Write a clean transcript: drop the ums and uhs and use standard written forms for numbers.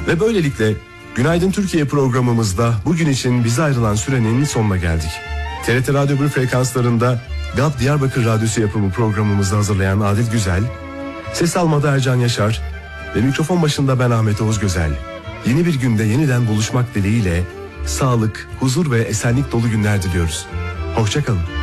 Ve böylelikle Günaydın Türkiye programımızda bugün için bize ayrılan sürenin sonuna geldik. TRT Radyo 1 frekanslarında GAP Diyarbakır Radyosu yapımı programımızı hazırlayan Adil Güzel, ses almada Ercan Yaşar ve mikrofon başında ben Ahmet Oğuz Gözel. Yeni bir günde yeniden buluşmak dileğiyle sağlık, huzur ve esenlik dolu günler diliyoruz. Hoşça kalın.